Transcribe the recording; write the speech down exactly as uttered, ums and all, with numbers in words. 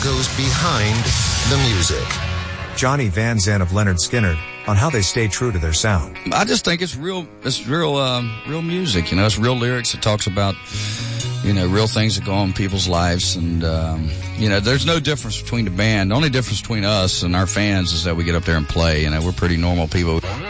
goes behind the music. Johnny Van Zandt of Leonard Skinner on how they stay true to their sound. I just think it's real, it's real, um, real music. You know, it's real lyrics. It talks about, you know, real things that go on in people's lives. And, um, you know, there's no difference between the band. The only difference between us and our fans is that we get up there and play. You know, we're pretty normal people.